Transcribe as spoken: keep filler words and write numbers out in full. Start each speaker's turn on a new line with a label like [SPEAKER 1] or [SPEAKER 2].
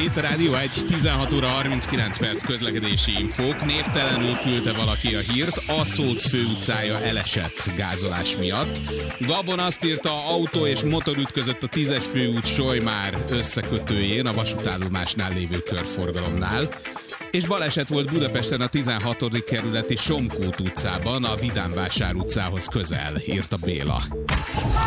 [SPEAKER 1] Itt a Rádió egy, tizenhat óra harminckilenc perc közlekedési infók. Névtelenül küldte valaki a hírt, Aszód főutcája elesett gázolás miatt. Gabon azt írta, autó és motor ütközött a tízes főút Solymár összekötőjén, a vasútállomásnál lévő körforgalomnál. És baleset volt Budapesten a tizenhatodik kerületi Somkút utcában, a Vidámvásár utcához közel, írta Béla.